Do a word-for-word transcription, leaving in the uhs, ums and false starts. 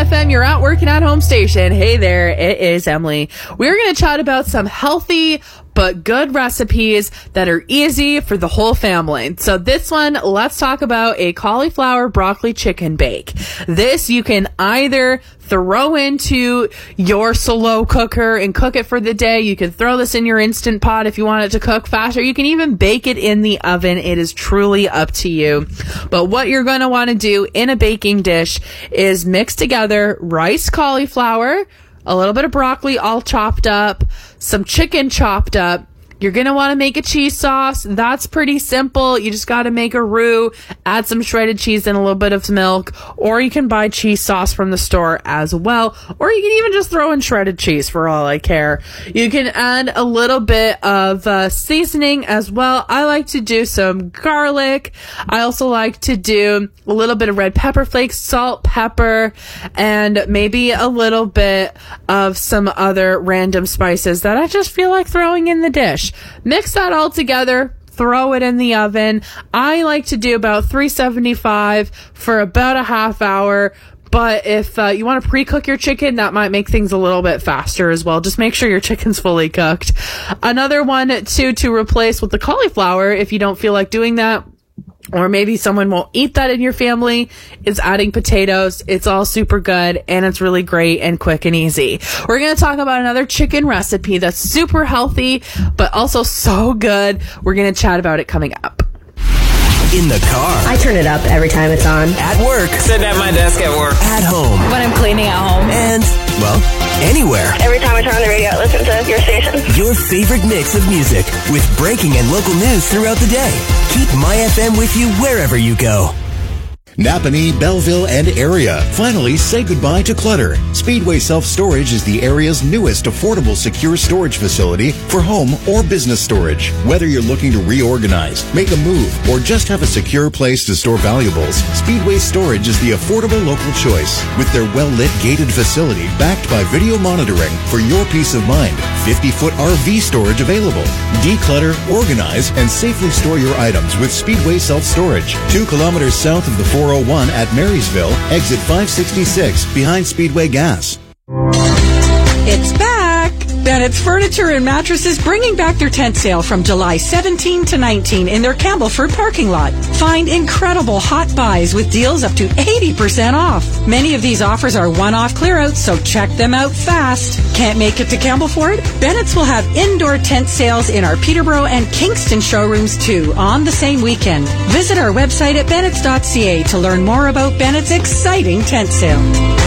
F M, you're at working at home station. Hey there, it is Emily. We're going to chat about some healthy but good recipes that are easy for the whole family. So this one, let's talk about a cauliflower broccoli chicken bake. This you can either throw into your slow cooker and cook it for the day. You can throw this in your Instant Pot if you want it to cook faster. You can even bake it in the oven. It is truly up to you. But what you're going to want to do in a baking dish is mix together rice cauliflower, a little bit of broccoli all chopped up, some chicken chopped up. You're going to want to make a cheese sauce. That's pretty simple. You just got to make a roux, add some shredded cheese and a little bit of milk, or you can buy cheese sauce from the store as well, or you can even just throw in shredded cheese for all I care. You can add a little bit of uh, seasoning as well. I like to do some garlic. I also like to do a little bit of red pepper flakes, salt, pepper, and maybe a little bit of some other random spices that I just feel like throwing in the dish. Mix that all together, throw it in the oven. I like to do about three seventy-five for about a half hour. But if uh, you want to pre-cook your chicken, that might make things a little bit faster as well. Just make sure your chicken's fully cooked. Another one, too, to replace with the cauliflower, if you don't feel like doing that, or maybe someone won't eat that in your family, is adding potatoes. It's all super good, and it's really great and quick and easy. We're going to talk about another chicken recipe that's super healthy, but also so good. We're going to chat about it coming up. In the car. I turn it up every time it's on. At work. Sit at my desk at work. At home. When I'm cleaning at home. And, well, anywhere. Every time I turn on the radio, I listen to your station. Your favorite mix of music with breaking and local news throughout the day. Keep My F M with you wherever you go. Napanee, Belleville, and area. Finally, say goodbye to clutter. Speedway Self-Storage is the area's newest affordable secure storage facility for home or business storage. Whether you're looking to reorganize, make a move, or just have a secure place to store valuables, Speedway Storage is the affordable local choice. With their well-lit gated facility backed by video monitoring for your peace of mind. fifty-foot R V storage available. Declutter, organize, and safely store your items with Speedway Self-Storage. Two kilometers south of the four oh one at Marysville, exit five sixty-six, behind Speedway Gas. It's back! Bennett's Furniture and Mattresses bringing back their tent sale from July seventeenth to nineteenth in their Campbellford parking lot. Find incredible hot buys with deals up to eighty percent off. Many of these offers are one-off clearouts, so check them out fast. Can't make it to Campbellford? Bennett's will have indoor tent sales in our Peterborough and Kingston showrooms too on the same weekend. Visit our website at bennetts dot c a to learn more about Bennett's exciting tent sale.